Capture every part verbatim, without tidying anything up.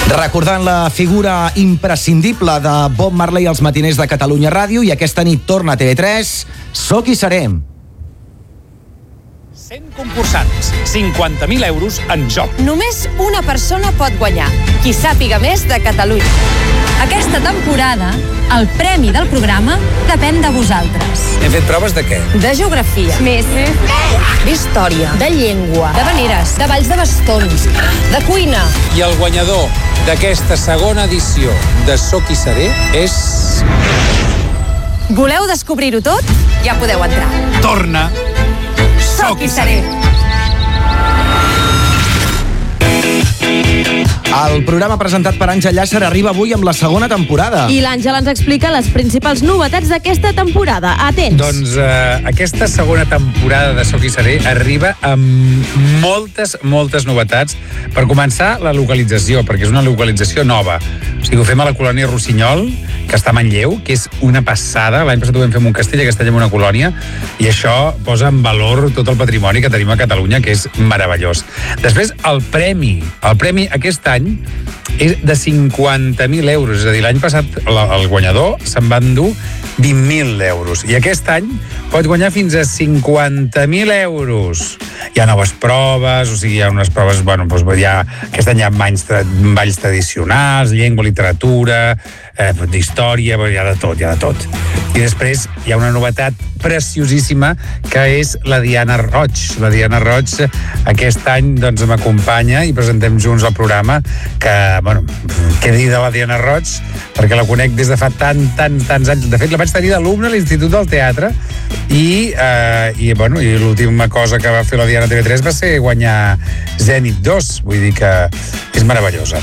Recordant la figura imprescindible de Bob Marley als matiners de Catalunya Ràdio, i aquesta nit torna a T V tres, Soc i seré. cent concursants, cinquanta mil euros en joc. Només una persona pot guanyar, qui sàpiga més de Catalunya. Aquesta temporada, el premi del programa depèn de vosaltres. Hem fet proves de què? De geografia, més d'història, de llengua, de veneres, de balls de bastons, de cuina. I el guanyador d'aquesta segona edició de Soc i seré és... Voleu descobrir-ho tot? Ja podeu entrar. Torna Soc i seré. El programa presentat per Àngel Llàcer arriba avui amb la segona temporada. I l'Àngel ens explica les principals novetats d'aquesta temporada. Atents! Doncs eh, aquesta segona temporada de Soc i seré arriba amb moltes, moltes novetats. Per començar, la localització, perquè és una localització nova. O sigui, ho fem a la colònia Rossinyol, que està a Manlleu, que és una passada. L'any passat ho vam fer en un castell, aquest any en una colònia, i això posa en valor tot el patrimoni que tenim a Catalunya, que és meravellós. Després, el premi. El premi aquest any és de cinquanta mil euros. És a dir, l'any passat el guanyador se'n va endur vint mil euros. I aquest any pot guanyar fins a cinquanta mil euros. Hi ha noves proves, o sigui, hi ha unes proves, bueno, doncs hi ha, aquest any hi ha balls, balls tradicionals, llengua, literatura, eh, d'història, hi ha de tot, hi ha de tot. I després hi ha una novetat preciosíssima, que és la Diana Roig. La Diana Roig aquest any doncs m'acompanya i presentem junts el programa, que, bueno, què dir de la Diana Roig, perquè la conec des de fa tant, tant, tants anys. De fet, la vaig tenir d'alumne a l'Institut del Teatre i, eh, i, bueno, i l'última cosa que va fer la Diana a T V tres va ser guanyar Zenit dos, vull dir que és meravellosa.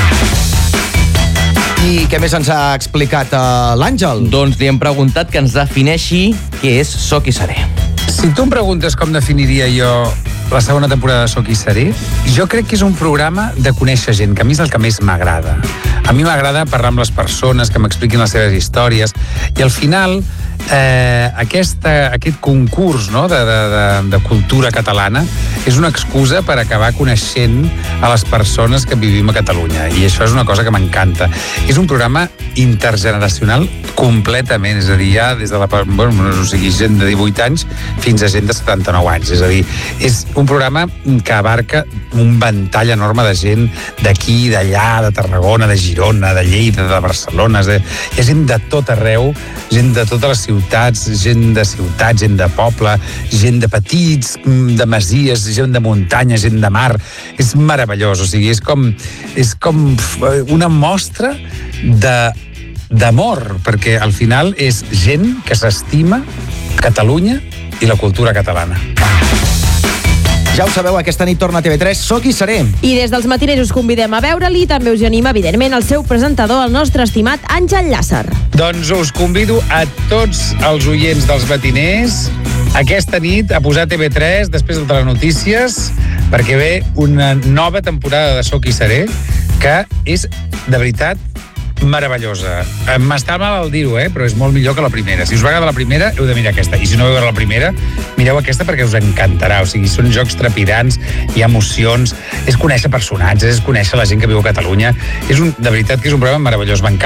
I què més ens ha explicat uh, l'Àngel? Doncs li hem preguntat que ens defineixi què és Soc i seré. Si tu em preguntes com definiria jo la segona temporada de Soc i seré, jo crec que és un programa de conèixer gent, que a mi és el que més m'agrada. A mi m'agrada parlar amb les persones, que m'expliquin les seves històries, i al final eh, aquesta, aquest concurs, no, de, de, de, de cultura catalana és una excusa per acabar coneixent a les persones que vivim a Catalunya, i això és una cosa que m'encanta. És un programa intergeneracional completament, és a dir, ja des de la, bueno, o sigui, gent de divuit anys fins a gent de setanta-nou anys, és a dir, és un programa que abarca un ventall enorme de gent d'aquí, d'allà, de Tarragona, de Girona, de Lleida, de Barcelona, de... hi ha gent de tot arreu, gent de totes les ciutats, gent de ciutats, gent de poble, gent de petits, de masies, gent de muntanya, gent de mar. És meravellós, o sigui, és com, és com una mostra de d'amor, perquè al final és gent que s'estima Catalunya i la cultura catalana. Ja ho sabeu, aquesta nit torna a T V tres, Soc i seré. I des dels matiners us convidem a veure-li, també us hi anima, evidentment, el seu presentador, el nostre estimat Àngel Llàcer. Doncs us convido a tots els oients dels matiners aquesta nit a posar T V tres després de les notícies, perquè ve una nova temporada de Soc i seré, que és, de veritat, meravellosa. M'està mal al dir-ho, eh? Però és molt millor que la primera. Si us va agradar la primera, heu de mirar aquesta. I si no heu de veure la primera, mireu aquesta perquè us encantarà. O sigui, són jocs trepidants, hi ha emocions, és conèixer personatges, és conèixer la gent que viu a Catalunya. És un, de veritat que és un programa meravellós. M'encanta.